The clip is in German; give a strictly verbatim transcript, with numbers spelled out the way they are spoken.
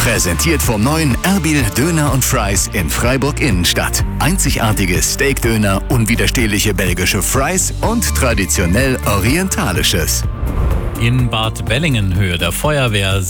Präsentiert vom neuen Erbil Döner und Fries in Freiburg Innenstadt. Einzigartige Steakdöner, unwiderstehliche belgische Fries und traditionell orientalisches. In Bad Bellingenhöhe der Feuerwehr